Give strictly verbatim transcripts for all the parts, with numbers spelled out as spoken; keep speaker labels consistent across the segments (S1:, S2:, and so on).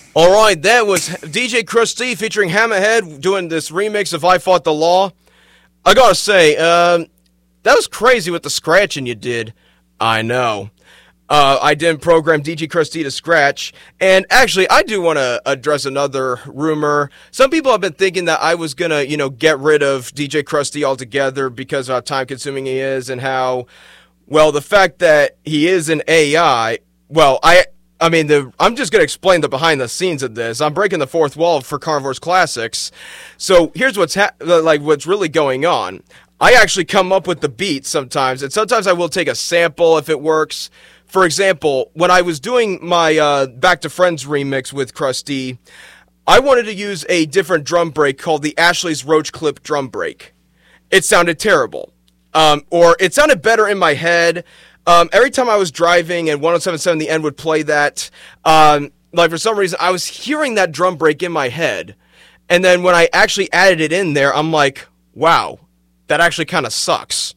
S1: All right, that was D J Krusty featuring Hammerhead doing this remix of I Fought the Law. I gotta say, um, that was crazy with the scratching you did. I know. Uh, I didn't program D J Krusty to scratch. And actually, I do want to address another rumor. Some people have been thinking that I was going to, you know, get rid of D J Krusty altogether because of how time-consuming he is and how, well, the fact that he is an A I, well, I... I mean, the, I'm just going to explain the behind the scenes of this. I'm breaking the fourth wall for Carnivore's Classics. So here's what's ha- like what's really going on. I actually come up with the beats sometimes, and sometimes I will take a sample if it works. For example, when I was doing my uh, Back to Friends remix with Krusty, I wanted to use a different drum break called the Ashley's Roach Clip drum break. It sounded terrible. Um, or it sounded better in my head. Um, every time I was driving and one oh seven point seven The End would play that, um, like for some reason, I was hearing that drum break in my head. And then when I actually added it in there, I'm like, wow, that actually kind of sucks.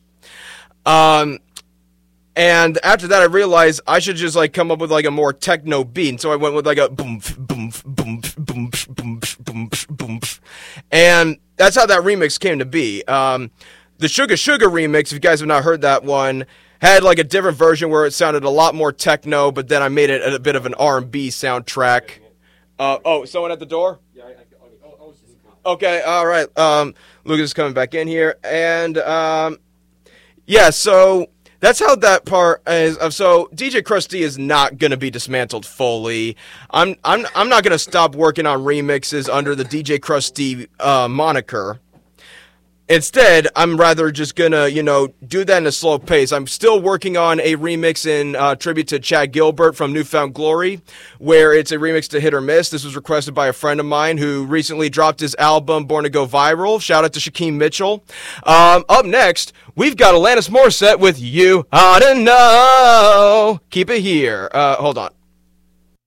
S1: Um, and after that, I realized I should just like come up with like a more techno beat. And so I went with like a boom, boom, boom, boom, boom, boom, boom. And that's how that remix came to be. Um, the Sugar Sugar remix, if you guys have not heard that one, had like a different version where it sounded a lot more techno, but then I made it a bit of an R and B soundtrack. Uh, oh, someone at the door? Yeah, I, I, I, I okay, all right. Um, Lucas is coming back in here, and um, yeah, so that's how that part is. Uh, so D J Krusty is not gonna be dismantled fully. I'm I'm I'm not gonna stop working on remixes under the D J Krusty uh, moniker. Instead, I'm rather just gonna, you know, do that in a slow pace. I'm still working on a remix in uh, tribute to Chad Gilbert from Newfound Glory, where it's a remix to Hit or Miss. This was requested by a friend of mine who recently dropped his album, Born to Go Viral. Shout out to Shaquem Mitchell. Um, up next, we've got Alanis Morissette with You Oughta Know. Keep it here. Uh, hold on.